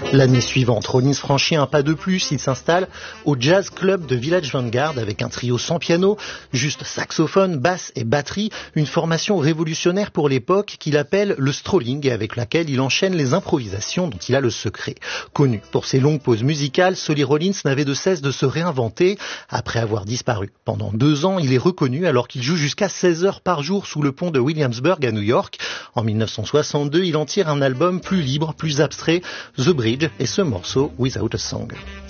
L'année suivante, Rollins franchit un pas de plus, il s'installe au Jazz Club de Village Vanguard avec un trio sans piano, juste saxophone, basse et batterie, une formation révolutionnaire pour l'époque qu'il appelle le strolling et avec laquelle il enchaîne les improvisations dont il a le secret. Connu pour ses longues pauses musicales, Solly Rollins n'avait de cesse de se réinventer. Après avoir disparu pendant 2 ans, il est reconnu alors qu'il joue jusqu'à 16 heures par jour sous le pont de Williamsburg à New York. En 1962, il en tire un album plus libre, plus abstrait, The Bridge et ce morceau Without a Song.